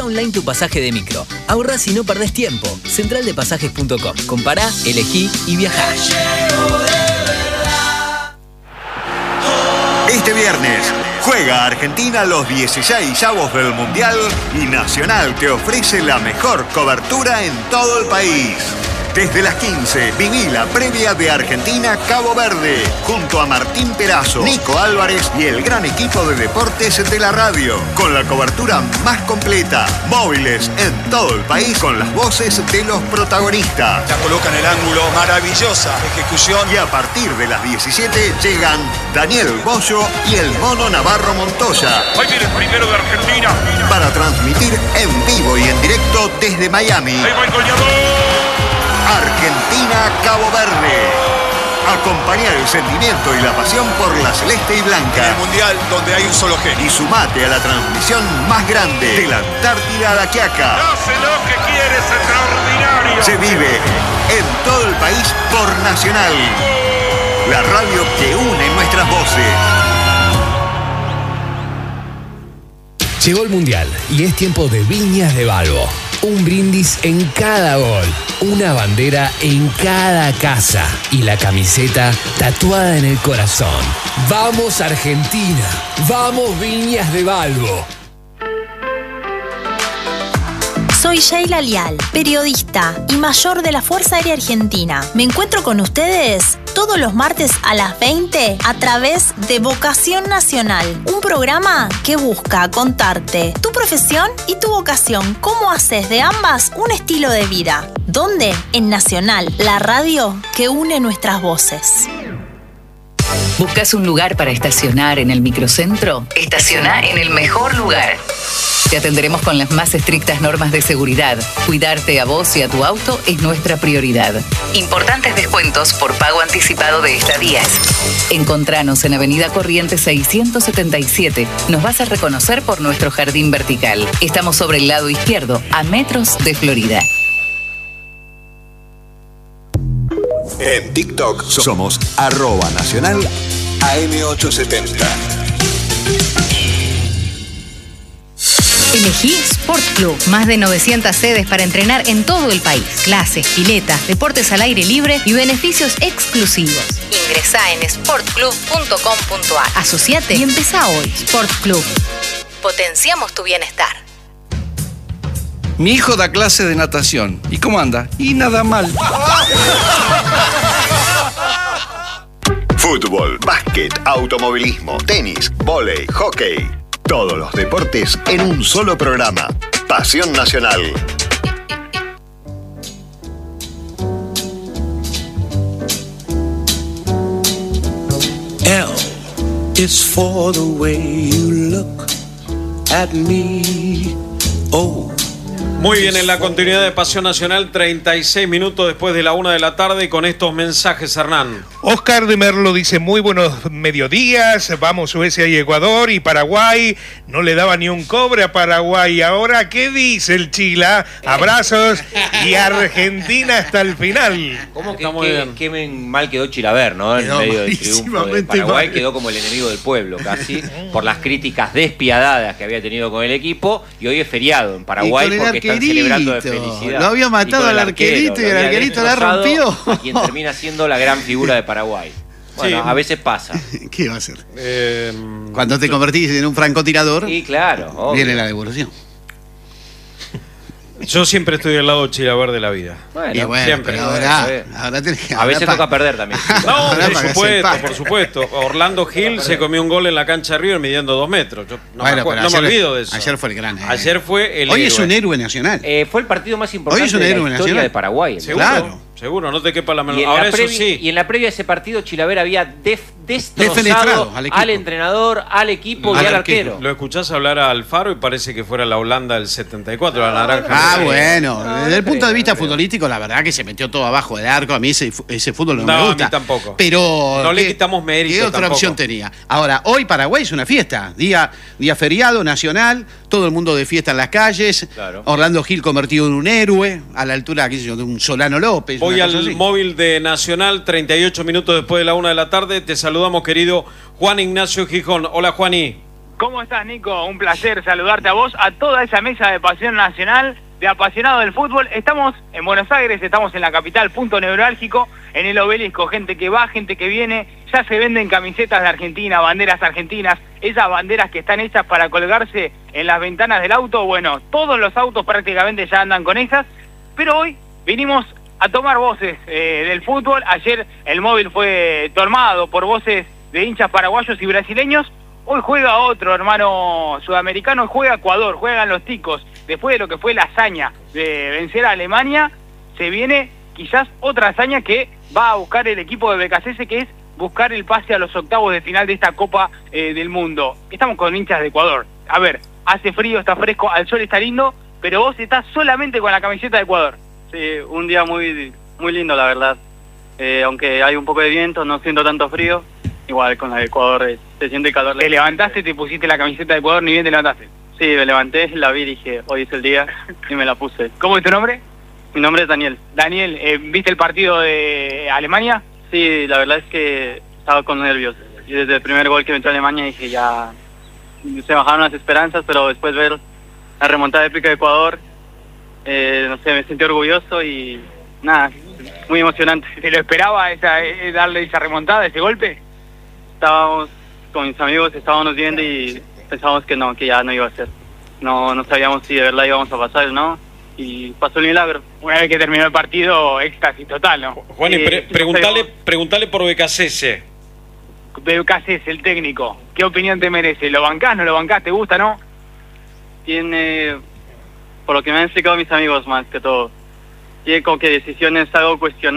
online tu pasaje de micro. Ahorrás y no perdés tiempo. Centraldepasajes.com. Compará, elegí y viajá. Este viernes juega Argentina los 16avos del Mundial y Nacional te ofrece la mejor cobertura en todo el país. Desde las 15, viví la previa de Argentina-Cabo Verde, junto a Martín Perazo, Nico Álvarez y el gran equipo de deportes de la radio, con la cobertura más completa, móviles en todo el país con las voces de los protagonistas. La coloca en el ángulo, maravillosa ejecución. Y a partir de las 17 llegan Daniel Bollo y el Mono Navarro Montoya. Ahí viene el primero de Argentina. Para transmitir en vivo y en directo desde Miami. Ahí va el goleador. Argentina-Cabo Verde. Acompaña el sentimiento y la pasión por la celeste y blanca. En el Mundial donde hay un solo genio. Y sumate a la transmisión más grande de la Antártida a la Quiaca. Hace lo que quiere, es extraordinario. Se vive en todo el país por Nacional. La radio que une nuestras voces. Llegó el Mundial y es tiempo de Viñas de Balbo. Un brindis en cada gol, una bandera en cada casa y la camiseta tatuada en el corazón. ¡Vamos Argentina! ¡Vamos Viñas de Balbo! Soy Sheila Lial, periodista y mayor de la Fuerza Aérea Argentina. Me encuentro con ustedes todos los martes a las 20 a través de Vocación Nacional, un programa que busca contarte tu profesión y tu vocación, cómo haces de ambas un estilo de vida. ¿Dónde? En Nacional, la radio que une nuestras voces. ¿Buscas un lugar para estacionar en el microcentro? Estaciona en el mejor lugar. Te atenderemos con las más estrictas normas de seguridad. Cuidarte a vos y a tu auto es nuestra prioridad. Importantes descuentos por pago anticipado de estadías. Encontranos en Avenida Corrientes 677. Nos vas a reconocer por nuestro jardín vertical. Estamos sobre el lado izquierdo, a metros de Florida. En TikTok somos @Nacional AM870. Elegí Sport Club. Más de 900 sedes para entrenar en todo el país. Clases, piletas, deportes al aire libre y beneficios exclusivos. Ingresá en sportclub.com.ar. Asociate y empezá hoy. Sport Club. Potenciamos tu bienestar. Mi hijo da clase de natación. ¿Y cómo anda? Y nada mal. Fútbol, básquet, automovilismo, tenis, vóley, hockey. Todos los deportes en un solo programa. Pasión Nacional. L is for the way you look at me. Oh. Muy bien, en la continuidad de Pasión Nacional, 36 minutos después de la 1 de la tarde y con estos mensajes, Hernán. Oscar de Merlo dice, muy buenos mediodías, vamos Suecia y Ecuador y Paraguay, no le daba ni un cobre a Paraguay, ahora ¿qué dice el Chila? Abrazos y Argentina hasta el final. ¿Cómo que mal quedó Chilaver, ¿no? En medio del triunfo de Paraguay, quedó como el enemigo del pueblo casi, por las críticas despiadadas que había tenido con el equipo, y hoy es feriado en Paraguay porque están celebrando de felicidad. Lo había matado al arquerito y el arquerito la rompió. A quien termina siendo la gran figura de Paraguay. Bueno, sí. A veces pasa. ¿Qué va a hacer? Cuando te convertís en un francotirador, sí, claro, obvio, viene la devolución. Yo siempre estoy al lado de Chilaver de la vida. Bueno, siempre. Ahora tenés que... A veces toca perder también. No, por supuesto. Orlando Gil se comió un gol en la cancha de River midiendo 2 metros. Yo no me olvido de eso. Ayer fue el gran héroe. Ayer fue el Hoy héroe. es un héroe nacional. Fue el partido más importante Hoy es un de héroe la historia nacional de Paraguay. Seguro, no te quepa la menor. Ahora eso sí. Y en la previa de ese partido, Chilaver había destrozado al entrenador, al equipo y al arquero. Lo escuchás hablar a Alfaro y parece que fuera la Holanda del 74, la naranja. Bueno, desde el punto de vista futbolístico, la verdad que se metió todo abajo del arco. A mí ese fútbol no me gusta. A mí tampoco. Pero no le quitamos mérito. ¿Qué otra opción tenía? Ahora, hoy Paraguay es una fiesta. Día feriado nacional, todo el mundo de fiesta en las calles. Claro. Orlando Gil convertido en un héroe, a la altura, qué sé yo, de un Solano López. Voy al móvil de Nacional, 38 minutos después de la 1 de la tarde. Te saludamos, querido Juan Ignacio Gijón. Hola, Juaní. ¿Cómo estás, Nico? Un placer saludarte a vos, a toda esa mesa de Pasión Nacional, de apasionados del fútbol. Estamos en Buenos Aires, estamos en la capital, punto neurálgico, en el Obelisco. Gente que va, gente que viene. Ya se venden camisetas de Argentina, banderas argentinas, esas banderas que están hechas para colgarse en las ventanas del auto. Bueno, todos los autos prácticamente ya andan con esas. Pero hoy vinimos a tomar voces del fútbol. Ayer el móvil fue tomado por voces de hinchas paraguayos y brasileños. Hoy juega otro hermano sudamericano, juega Ecuador, juegan los ticos. Después de lo que fue la hazaña de vencer a Alemania, se viene quizás otra hazaña que va a buscar el equipo de BKC, que es buscar el pase a los octavos de final de esta Copa del Mundo. Estamos con hinchas de Ecuador. A ver, hace frío, está fresco, al sol está lindo, pero vos estás solamente con la camiseta de Ecuador. Sí, un día muy lindo, la verdad. Aunque hay un poco de viento, no siento tanto frío. Igual con la de Ecuador se siente calor. ¿Te levantaste, te pusiste la camiseta de Ecuador, ni bien te levantaste? Sí, me levanté, la vi y dije, hoy es el día, y me la puse. ¿Cómo es tu nombre? Mi nombre es Daniel. Daniel, ¿viste el partido de Alemania? Sí, la verdad es que estaba con nervios. Y desde el primer gol que metió Alemania dije, ya se bajaron las esperanzas, pero después ver la remontada épica de Ecuador, no sé, me sentí orgulloso y nada, muy emocionante. ¿Te lo esperaba darle esa remontada, ese golpe? Estábamos con mis amigos, estábamos viendo y pensábamos que no, que ya no iba a ser. No sabíamos si de verdad íbamos a pasar o no, y pasó el milagro. Una vez que terminó el partido, éxtasis total, ¿no? Juan, preguntale por BKC. BKC, el técnico, ¿qué opinión te merece? ¿Lo bancás, no lo bancás, te gusta, no? Tiene, por lo que me han explicado mis amigos más que todo, tiene como que decisiones algo cuestionables.